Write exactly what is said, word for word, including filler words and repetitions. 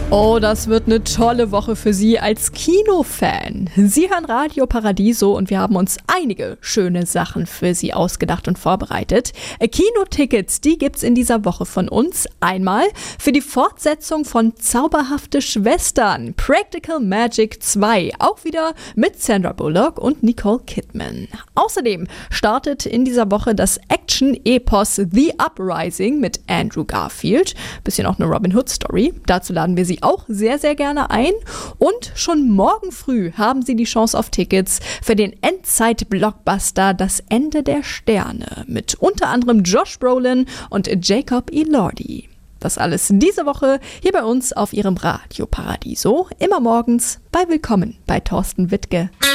Oh, das wird eine tolle Woche für Sie als Kinofan. Sie hören Radio Paradiso und wir haben uns einige schöne Sachen für Sie ausgedacht und vorbereitet. Kinotickets, die gibt's in dieser Woche von uns. Einmal für die Fortsetzung von Zauberhafte Schwestern, Practical Magic zwei, auch wieder mit Sandra Bullock und Nicole Kidman. Außerdem startet in dieser Woche das Action-Epos The Uprising mit Andrew Garfield. Bisschen auch eine Robin Hood-Story. Dazu laden wir Sie auch sehr, sehr gerne ein. Und schon morgen früh haben Sie die Chance auf Tickets für den Endzeit-Blockbuster Das Ende der Sterne mit unter anderem Josh Brolin und Jacob Elordi. Das alles diese Woche hier bei uns auf Ihrem Radio Paradiso, immer morgens bei Willkommen bei Thorsten Wittke.